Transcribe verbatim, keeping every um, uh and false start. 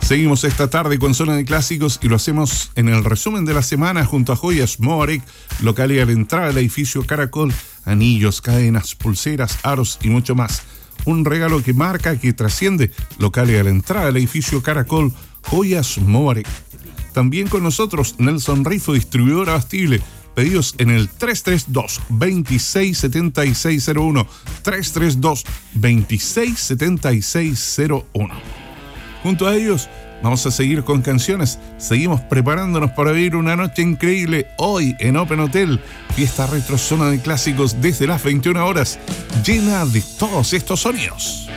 Seguimos esta tarde con Zona de Clásicos y lo hacemos en el resumen de la semana junto a Joyas Moarec, local y a la entrada del edificio Caracol, anillos, cadenas, pulseras, aros y mucho más. Un regalo que marca, que trasciende, local y a la entrada del edificio Caracol, Joyas Moarec. También con nosotros Nelson Rifo, distribuidor abastible. Pedidos en el tres tres dos, veintiséis setenta y seis cero uno, tres tres dos, veintiséis setenta y seis cero uno. Junto a ellos, vamos a seguir con canciones. Seguimos preparándonos para vivir una noche increíble hoy en Open Hotel. Fiesta retro Zona de Clásicos desde las veintiuna horas, llena de todos estos sonidos.